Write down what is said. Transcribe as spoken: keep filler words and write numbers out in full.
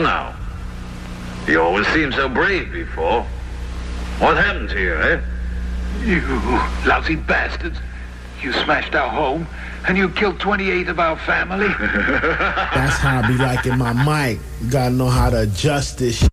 now. You always seemed so brave before. What happened to you, eh? You lousy bastards. You smashed our home, and you killed twenty-eight of our family. That's how I be liking my mic. You gotta know how to adjust this shit.